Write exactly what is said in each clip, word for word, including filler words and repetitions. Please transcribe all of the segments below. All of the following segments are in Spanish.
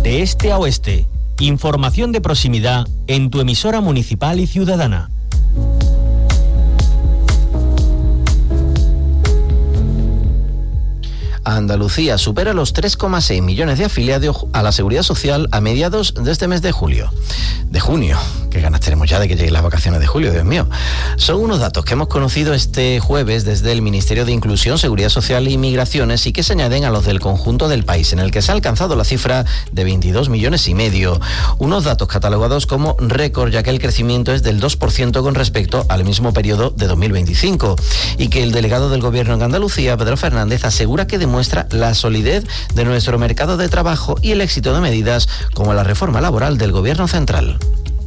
de este a oeste. Información de proximidad en tu emisora municipal y ciudadana. Andalucía supera los tres coma seis millones de afiliados a la Seguridad Social a mediados de este mes de julio. De junio. Qué ganas tenemos ya de que lleguen las vacaciones de julio, Dios mío. Son unos datos que hemos conocido este jueves desde el Ministerio de Inclusión, Seguridad Social y Migraciones y que se añaden a los del conjunto del país, en el que se ha alcanzado la cifra de veintidós millones y medio. Unos datos catalogados como récord, ya que el crecimiento es del dos por ciento con respecto al mismo periodo de dos mil veinticinco. Y que el delegado del Gobierno en Andalucía, Pedro Fernández, asegura que demuestra la solidez de nuestro mercado de trabajo y el éxito de medidas como la reforma laboral del Gobierno central.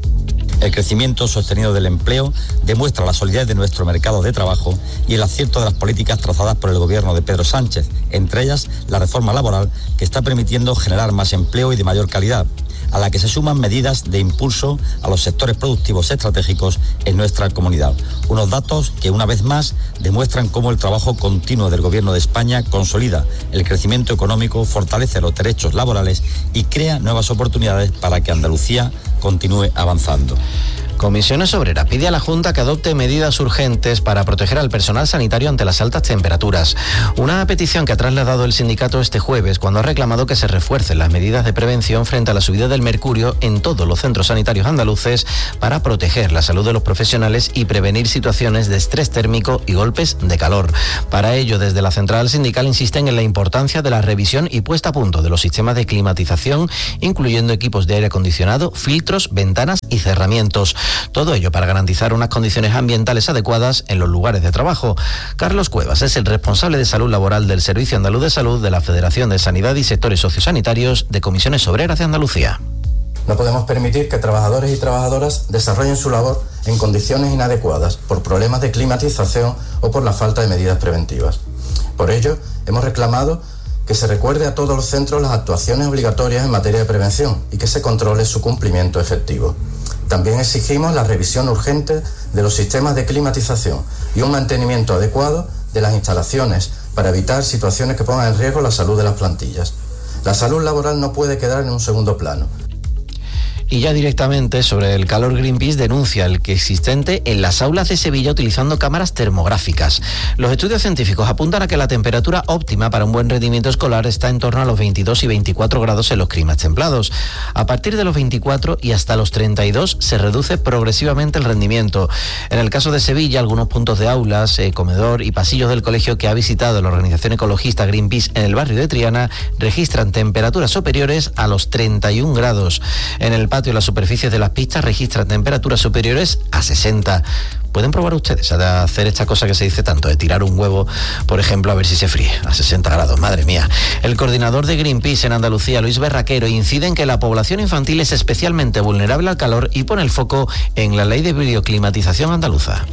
El crecimiento sostenido del empleo demuestra la solidez de nuestro mercado de trabajo y el acierto de las políticas trazadas por el gobierno de Pedro Sánchez, entre ellas la reforma laboral que está permitiendo generar más empleo y de mayor calidad, a la que se suman medidas de impulso a los sectores productivos estratégicos en nuestra comunidad. Unos datos que una vez más demuestran cómo el trabajo continuo del Gobierno de España consolida el crecimiento económico, fortalece los derechos laborales y crea nuevas oportunidades para que Andalucía continúe avanzando. Comisiones Obreras pide a la Junta que adopte medidas urgentes para proteger al personal sanitario ante las altas temperaturas. Una petición que ha trasladado el sindicato este jueves cuando ha reclamado que se refuercen las medidas de prevención frente a la subida del mercurio en todos los centros sanitarios andaluces para proteger la salud de los profesionales y prevenir situaciones de estrés térmico y golpes de calor. Para ello, desde la central sindical insisten en la importancia de la revisión y puesta a punto de los sistemas de climatización, incluyendo equipos de aire acondicionado, filtros, ventanas y cerramientos. Todo ello para garantizar unas condiciones ambientales adecuadas en los lugares de trabajo. Carlos Cuevas es el responsable de salud laboral del Servicio Andaluz de Salud de la Federación de Sanidad y Sectores Sociosanitarios de Comisiones Obreras de Andalucía. No podemos permitir que trabajadores y trabajadoras desarrollen su labor en condiciones inadecuadas por problemas de climatización o por la falta de medidas preventivas. Por ello, hemos reclamado que se recuerde a todos los centros las actuaciones obligatorias en materia de prevención y que se controle su cumplimiento efectivo. También exigimos la revisión urgente de los sistemas de climatización y un mantenimiento adecuado de las instalaciones para evitar situaciones que pongan en riesgo la salud de las plantillas. La salud laboral no puede quedar en un segundo plano. Y ya directamente sobre el calor, Greenpeace denuncia el que existente en las aulas de Sevilla utilizando cámaras termográficas. Los estudios científicos apuntan a que la temperatura óptima para un buen rendimiento escolar está en torno a los veintidós y veinticuatro grados en los climas templados. A partir de los veinticuatro y hasta los treinta y dos se reduce progresivamente el rendimiento. En el caso de Sevilla, algunos puntos de aulas, eh, comedor y pasillos del colegio que ha visitado la organización ecologista Greenpeace en el barrio de Triana registran temperaturas superiores a los treinta y un grados. En el patio y las superficies de las pistas registran temperaturas superiores a sesenta. Pueden probar ustedes a hacer esta cosa que se dice tanto, de tirar un huevo, por ejemplo, a ver si se fríe a sesenta grados, madre mía. El coordinador de Greenpeace en Andalucía, Luis Berraquero, incide en que la población infantil es especialmente vulnerable al calor y pone el foco en la ley de bioclimatización andaluza.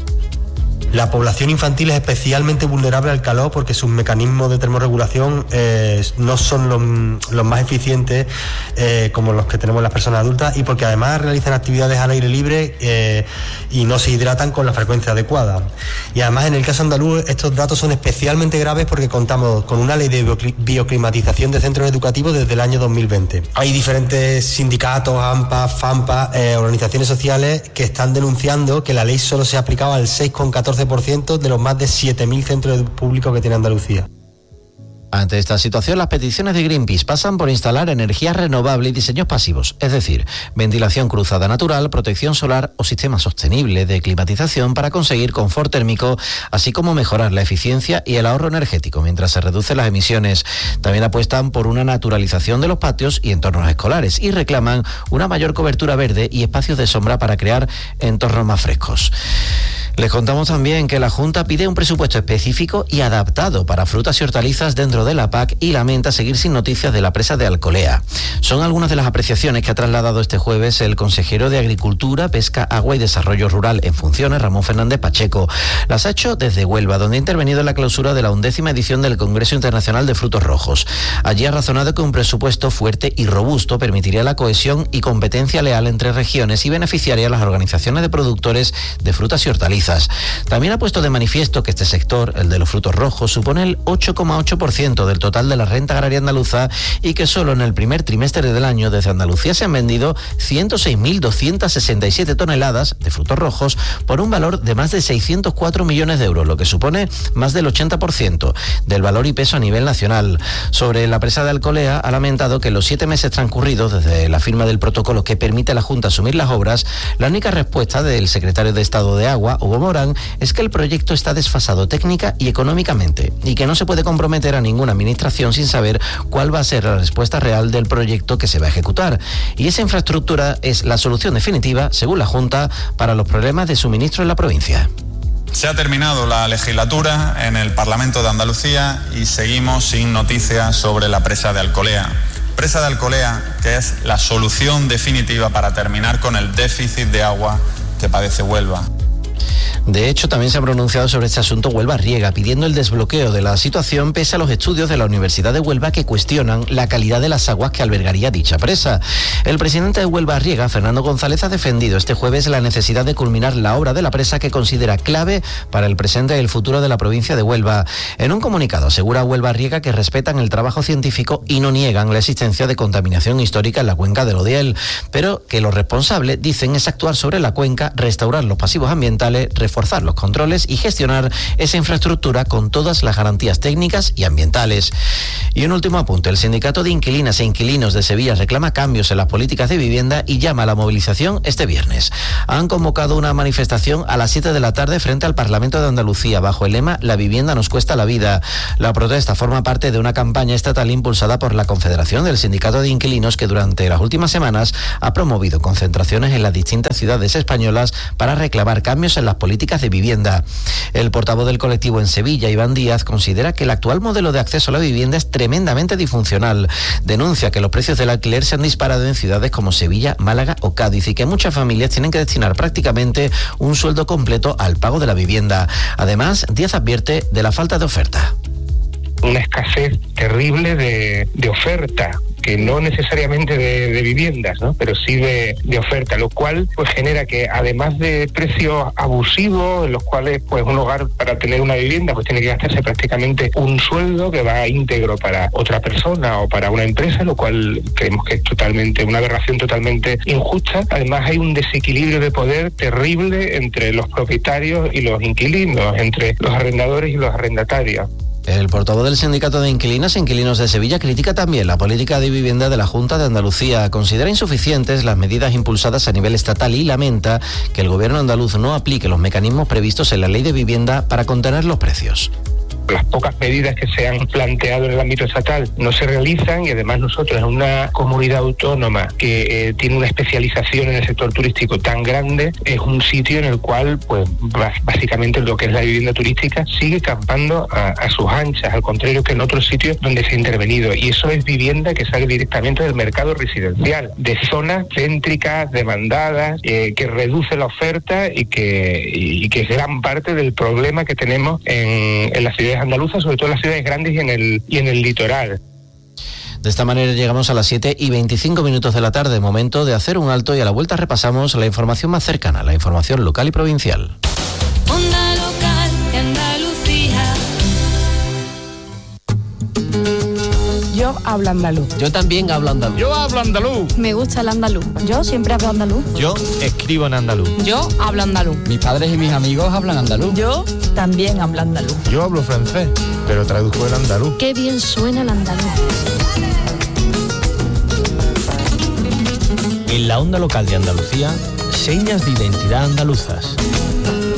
La población infantil es especialmente vulnerable al calor porque sus mecanismos de termorregulación eh, no son los, los más eficientes eh, como los que tenemos las personas adultas y porque además realizan actividades al aire libre eh, y no se hidratan con la frecuencia adecuada. Y además en el caso andaluz estos datos son especialmente graves porque contamos con una ley de bioclimatización de centros educativos desde el año dos mil veinte. Hay diferentes sindicatos, AMPA, FAMPA, eh, organizaciones sociales que están denunciando que la ley solo se ha aplicado al seis coma catorce por ciento de los más de siete mil centros públicos que tiene Andalucía. Ante esta situación, las peticiones de Greenpeace pasan por instalar energía renovable y diseños pasivos, es decir, ventilación cruzada natural, protección solar o sistemas sostenibles de climatización para conseguir confort térmico, así como mejorar la eficiencia y el ahorro energético mientras se reducen las emisiones. También apuestan por una naturalización de los patios y entornos escolares y reclaman una mayor cobertura verde y espacios de sombra para crear entornos más frescos. Les contamos también que la Junta pide un presupuesto específico y adaptado para frutas y hortalizas dentro de la P A C y lamenta seguir sin noticias de la presa de Alcolea. Son algunas de las apreciaciones que ha trasladado este jueves el consejero de Agricultura, Pesca, Agua y Desarrollo Rural en funciones, Ramón Fernández Pacheco. Las ha hecho desde Huelva, donde ha intervenido en la clausura de la undécima edición del Congreso Internacional de Frutos Rojos. Allí ha razonado que un presupuesto fuerte y robusto permitiría la cohesión y competencia leal entre regiones y beneficiaría a las organizaciones de productores de frutas y hortalizas. andaluzas. También ha puesto de manifiesto que este sector, el de los frutos rojos, supone el ocho coma ocho por ciento del total de la renta agraria andaluza y que solo en el primer trimestre del año desde Andalucía se han vendido ciento seis mil doscientas sesenta y siete toneladas de frutos rojos por un valor de más de seiscientos cuatro millones de euros, lo que supone más del ochenta por ciento del valor y peso a nivel nacional. Sobre la presa de Alcolea, ha lamentado que en los siete meses transcurridos desde la firma del protocolo que permite a la Junta asumir las obras, la única respuesta del secretario de Estado de Agua, Hugo Morán, es que el proyecto está desfasado técnica y económicamente y que no se puede comprometer a ninguna administración sin saber cuál va a ser la respuesta real del proyecto que se va a ejecutar. Y esa infraestructura es la solución definitiva, según la Junta, para los problemas de suministro en la provincia. Se ha terminado la legislatura en el Parlamento de Andalucía y seguimos sin noticias sobre la presa de Alcolea. Presa de Alcolea, que es la solución definitiva para terminar con el déficit de agua que padece Huelva. De hecho, también se ha pronunciado sobre este asunto Huelva Riega, pidiendo el desbloqueo de la situación pese a los estudios de la Universidad de Huelva que cuestionan la calidad de las aguas que albergaría dicha presa. El presidente de Huelva Riega, Fernando González, ha defendido este jueves la necesidad de culminar la obra de la presa que considera clave para el presente y el futuro de la provincia de Huelva. En un comunicado asegura Huelva Riega que respetan el trabajo científico y no niegan la existencia de contaminación histórica en la cuenca del Odiel, pero que lo responsable, dicen, es actuar sobre la cuenca, restaurar los pasivos ambientales, reforzar los controles y gestionar esa infraestructura con todas las garantías técnicas y ambientales. Y un último apunte, el Sindicato de Inquilinas e Inquilinos de Sevilla reclama cambios en las políticas de vivienda y llama a la movilización este viernes. Han convocado una manifestación a las siete de la tarde frente al Parlamento de Andalucía bajo el lema "La vivienda nos cuesta la vida". La protesta forma parte de una campaña estatal impulsada por la Confederación del Sindicato de Inquilinos, que durante las últimas semanas ha promovido concentraciones en las distintas ciudades españolas para reclamar cambios en las políticas de vivienda. El portavoz del colectivo en Sevilla, Iván Díaz, considera que el actual modelo de acceso a la vivienda es tremendamente disfuncional. Denuncia que los precios del alquiler se han disparado en ciudades como Sevilla, Málaga o Cádiz y que muchas familias tienen que destinar prácticamente un sueldo completo al pago de la vivienda. Además, Díaz advierte de la falta de oferta. Una escasez terrible de, de oferta, que no necesariamente de, de viviendas, ¿no? Pero sí de, de oferta, lo cual pues genera que además de precios abusivos, en los cuales pues un hogar para tener una vivienda pues tiene que gastarse prácticamente un sueldo que va íntegro para otra persona o para una empresa, lo cual creemos que es totalmente una aberración totalmente injusta. Además hay un desequilibrio de poder terrible entre los propietarios y los inquilinos, entre los arrendadores y los arrendatarios. El portavoz del Sindicato de Inquilinas e Inquilinos de Sevilla critica también la política de vivienda de la Junta de Andalucía. Considera insuficientes las medidas impulsadas a nivel estatal y lamenta que el gobierno andaluz no aplique los mecanismos previstos en la Ley de Vivienda para contener los precios. Las pocas medidas que se han planteado en el ámbito estatal no se realizan y además nosotros en una comunidad autónoma que eh, tiene una especialización en el sector turístico tan grande, es un sitio en el cual pues básicamente lo que es la vivienda turística sigue campando a, a sus anchas, al contrario que en otros sitios donde se ha intervenido, y eso es vivienda que sale directamente del mercado residencial, de zonas céntricas, demandadas, eh, que reduce la oferta y que, y que es gran parte del problema que tenemos en, en las ciudades andaluzas, sobre todo en las ciudades grandes y en el, y en el litoral. De esta manera llegamos a las siete y veinticinco minutos de la tarde, momento de hacer un alto y a la vuelta repasamos la información más cercana, la información local y provincial. Onda Local de Andalucía. Yo hablo andaluz. Yo también hablo andaluz. Yo hablo andaluz. Me gusta el andaluz. Yo siempre hablo andaluz. Yo escribo en andaluz. Yo hablo andaluz. Mis padres y mis amigos hablan andaluz. Yo también hablo andaluz. Yo hablo francés, pero traduzco el andaluz. Qué bien suena el andaluz. En la Onda Local de Andalucía, señas de identidad andaluzas.